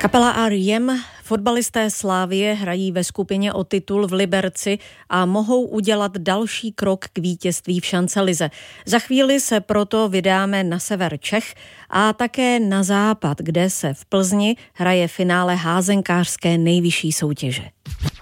Kapela R.E.M., fotbalisté Slavie hrají ve skupině o titul v Liberci a mohou udělat další krok k vítězství v šancelize. Za chvíli se proto vydáme na sever Čech a také na západ, kde se v Plzni hraje finále házenkářské nejvyšší soutěže.